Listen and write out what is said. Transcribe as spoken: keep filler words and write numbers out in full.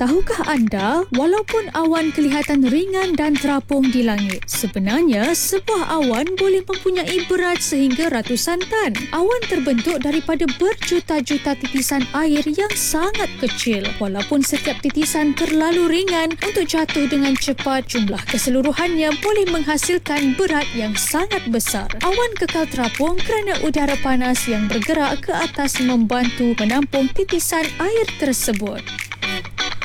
Tahukah anda, walaupun awan kelihatan ringan dan terapung di langit, sebenarnya sebuah awan boleh mempunyai berat sehingga ratusan tan. Awan terbentuk daripada berjuta-juta titisan air yang sangat kecil. Walaupun setiap titisan terlalu ringan untuk jatuh dengan cepat, jumlah keseluruhannya boleh menghasilkan berat yang sangat besar. Awan kekal terapung kerana udara panas yang bergerak ke atas membantu menampung titisan air tersebut.